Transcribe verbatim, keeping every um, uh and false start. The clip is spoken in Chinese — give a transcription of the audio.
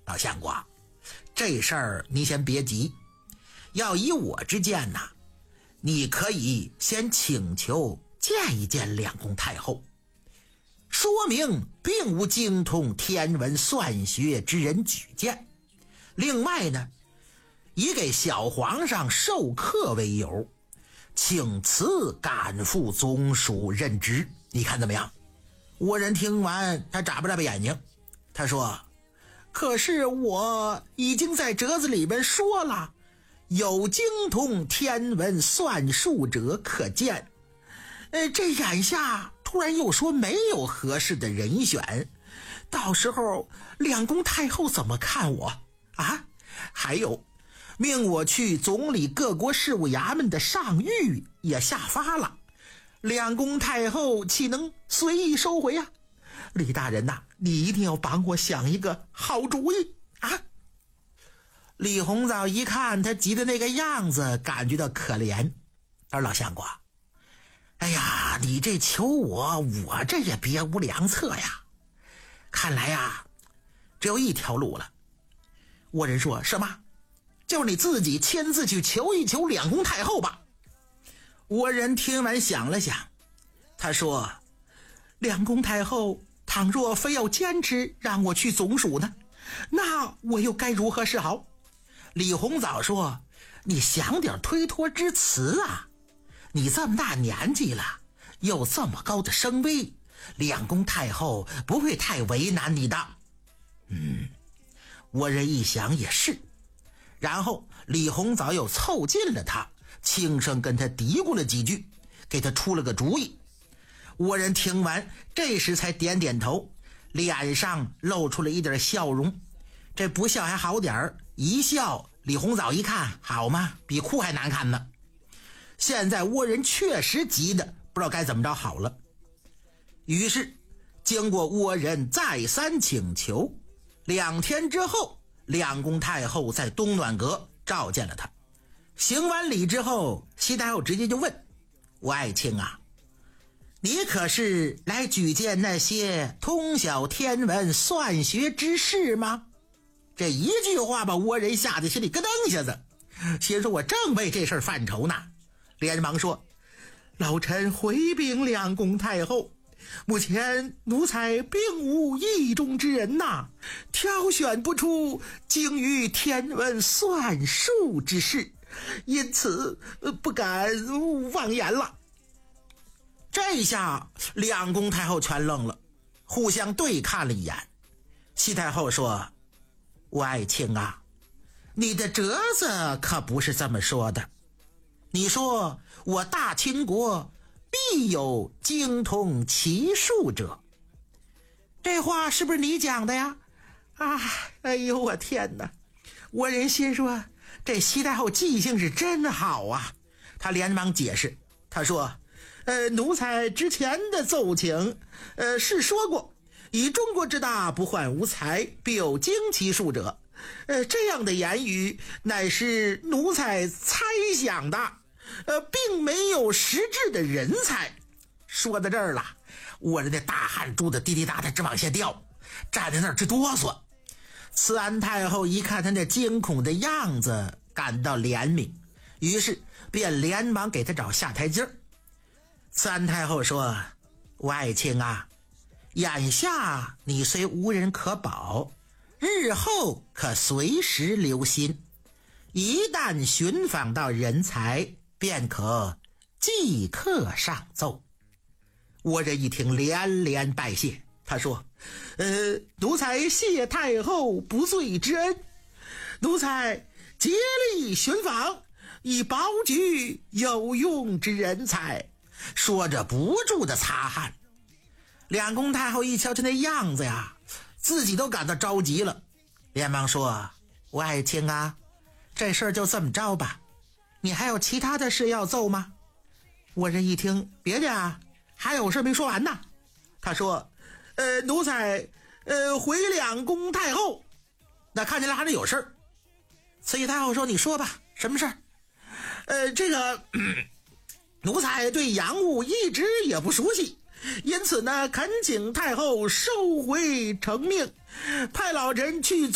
老相公，这事儿你先别急，要以我之见呐，你可以先请求见一见两宫太后，说明并无精通天文算学之人举荐。另外呢，以给小皇上授课为由，请辞赶赴总署任职，你看怎么样？倭人听完，他眨巴眨巴眼睛，他说：可是我已经在折子里边说了，有精通天文算术者可见。呃，这眼下突然又说没有合适的人选，到时候两宫太后怎么看我啊？还有命我去总理各国事务衙门的上谕也下发了，两宫太后岂能随意收回啊？李大人呐、啊，你一定要帮我想一个好主意啊！李鸿藻一看他急的那个样子，感觉到可怜。而老相公，哎呀，你这求我，我这也别无良策呀。看来呀，只有一条路了。倭人说：什么？就是你自己亲自去求一求两宫太后吧。倭人听完想了想，他说：两宫太后倘若非要坚持让我去总署呢，那我又该如何是好？李鸿藻说：你想点推脱之词啊，你这么大年纪了，又这么高的声威，两宫太后不会太为难你的。嗯，倭人一想也是。然后李鸿藻又凑近了他，轻声跟他嘀咕了几句，给他出了个主意。倭人听完，这时才点点头，脸上露出了一点笑容。这不笑还好点儿，一笑，李鸿藻一看，好嘛，比哭还难看呢。现在倭人确实急得不知道该怎么着好了。于是经过倭人再三请求，两天之后，两宫太后在东暖阁召见了他。行完礼之后，西太后直接就问：我爱卿啊，你可是来举荐那些通晓天文算学之士吗？这一句话把倭人吓得心里咯噔一下子，心说我正为这事犯愁呢。连忙说：老臣回禀两宫太后，目前奴才并无意中之人呐，挑选不出精于天文算术之事，因此不敢妄言了。这下两宫太后全愣了，互相对看了一眼。西太后说：我爱卿啊，你的折子可不是这么说的。你说我大清国必有精通奇术者，这话是不是你讲的呀？啊，哎呦我天哪！倭人心说这西太后记性是真好啊。他连忙解释，他说：呃，奴才之前的奏请呃是说过，以中国之大不患无才，必有精奇术者。呃，这样的言语乃是奴才猜想的，呃，并没有实质的人才。说到这儿了，倭人的大汗珠子滴滴答答直往下掉，站在那儿直哆嗦。慈安太后一看他那惊恐的样子，感到怜悯，于是便连忙给他找下台阶儿。慈安太后说：我爱卿啊，眼下你虽无人可保，日后可随时留心，一旦寻访到人才，便可即刻上奏。倭人一听连连拜谢，他说：呃，奴才谢太后不罪之恩，奴才竭力寻访，以保举有用之人才。说着不住的擦汗。两宫太后一瞧他那样子呀，自己都感到着急了，连忙说：我爱卿啊，这事儿就这么着吧，你还有其他的事要奏吗？倭人一听，别的啊，还有事没说完呢。他说：呃，奴才呃回两宫太后。那看起来还是有事儿。慈禧太后说：你说吧，什么事儿？呃，这个奴才对洋务一直也不熟悉，因此呢，恳请太后收回成命，派老臣去